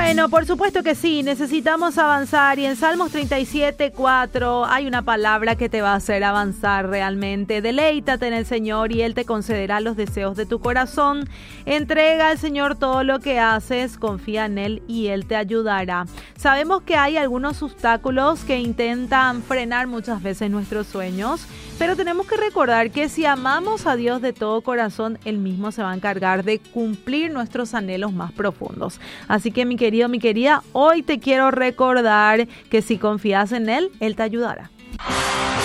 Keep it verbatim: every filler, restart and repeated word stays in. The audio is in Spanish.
Bueno, por supuesto que sí, necesitamos avanzar y en Salmos treinta y siete, cuatro hay una palabra que te va a hacer avanzar realmente. Deleítate en el Señor y Él te concederá los deseos de tu corazón. Entrega al Señor todo lo que haces, confía en Él y Él te ayudará. Sabemos que hay algunos obstáculos que intentan frenar muchas veces nuestros sueños, pero tenemos que recordar que si amamos a Dios de todo corazón, Él mismo se va a encargar de cumplir nuestros anhelos más profundos. Así que mi querido, mi querida, hoy te quiero recordar que si confías en Él, Él te ayudará.